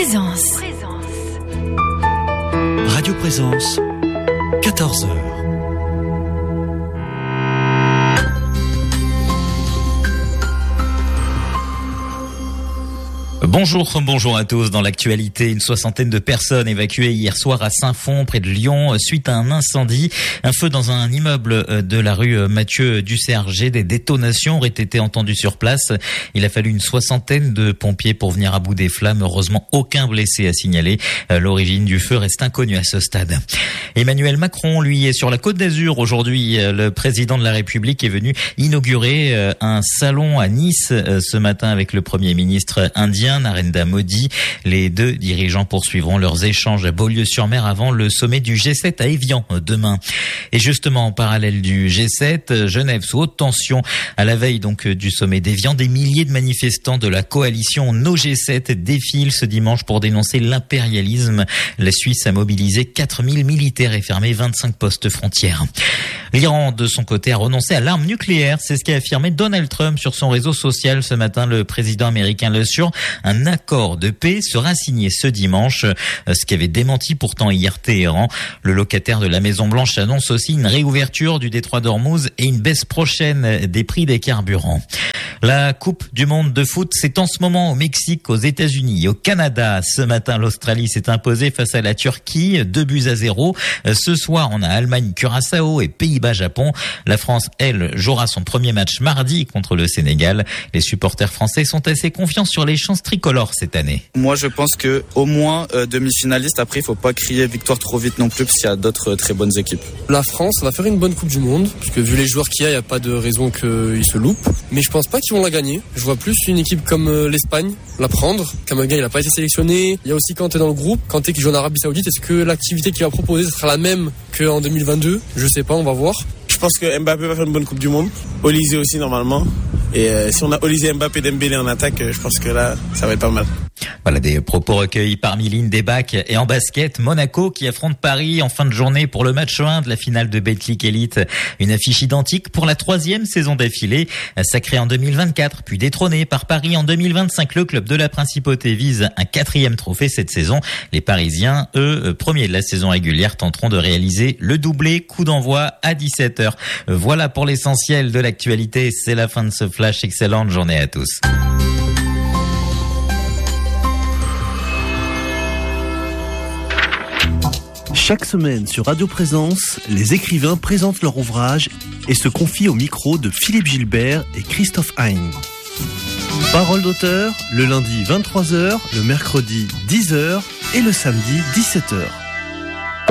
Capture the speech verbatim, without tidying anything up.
Présence. Radio Présence, quatorze heures. Bonjour, bonjour à tous. Dans l'actualité, une soixantaine de personnes évacuées hier soir à Saint-Fond, près de Lyon, suite à un incendie. Un feu dans un immeuble de la rue Mathieu Ducerger. Des détonations auraient été entendues sur place. Il a fallu une soixantaine de pompiers pour venir à bout des flammes. Heureusement, aucun blessé à signaler. L'origine du feu reste inconnue à ce stade. Emmanuel Macron, lui, est sur la Côte d'Azur aujourd'hui. Le président de la République est venu inaugurer un salon à Nice ce matin avec le Premier ministre indien, Narendra Modi. Les deux dirigeants poursuivront leurs échanges à Beaulieu-sur-Mer avant le sommet du G sept à Évian demain. Et justement, en parallèle du G sept, Genève sous haute tension. À la veille donc du sommet d'Évian, des milliers de manifestants de la coalition No G sept défilent ce dimanche pour dénoncer l'impérialisme. La Suisse a mobilisé quatre mille militaires et fermé vingt-cinq postes frontières. L'Iran, de son côté, a renoncé à l'arme nucléaire. C'est ce qu'a affirmé Donald Trump sur son réseau social ce matin. Le président américain l'assure. Un accord de paix sera signé ce dimanche, ce qu'avait démenti pourtant hier Téhéran. Le locataire de la Maison-Blanche annonce aussi une réouverture du détroit d'Ormuz et une baisse prochaine des prix des carburants. La Coupe du monde de foot, c'est en ce moment au Mexique, aux États-Unis, au Canada. Ce matin, l'Australie s'est imposée face à la Turquie, deux buts à zéro. Ce soir, on a Allemagne, Curaçao et Pays-Bas-Japon. La France, elle, jouera son premier match mardi contre le Sénégal. Les supporters français sont assez confiants sur les chances tricolores cette année. Moi, je pense que au moins euh, demi-finaliste. Après, il faut pas crier victoire trop vite non plus, parce qu'il y a d'autres euh, très bonnes équipes. La France va faire une bonne Coupe du Monde, parce que vu les joueurs qu'il y a, il n'y a pas de raison qu'ils se loupent. Mais je pense pas qu'ils vont la gagner. Je vois plus une équipe comme euh, l'Espagne la prendre. Kamaga, il n'a pas été sélectionné. Il y a aussi Kanté dans le groupe. Kanté qui joue en Arabie Saoudite. Est-ce que l'activité qu'il va proposer sera la même qu'en deux mille vingt-deux? Je sais pas, on va voir. Je pense que Mbappé va faire une bonne Coupe du Monde. Olysée aussi normalement. Et euh, si on a Olysée, Mbappé, Dembélé en attaque, je pense que là, ça va être pas mal. Voilà des propos recueillis par Miline Debac. Et en basket, Monaco qui affronte Paris en fin de journée pour le match un de la finale de Betclic Elite. Une affiche identique pour la troisième saison d'affilée. Sacré en deux mille vingt-quatre, puis détrôné par Paris en deux mille vingt-cinq. Le club de la Principauté vise un quatrième trophée cette saison. Les Parisiens, eux, premiers de la saison régulière, tenteront de réaliser le doublé. Coup d'envoi à dix-sept heures. Voilà pour l'essentiel de l'actualité. C'est la fin de ce flash. Excellente journée à tous. Chaque semaine sur Radio Présence, les écrivains présentent leur ouvrage et se confient au micro de Philippe Gilbert et Christophe Hein. Parole d'auteur, le lundi vingt-trois heures, le mercredi dix heures et le samedi dix-sept heures.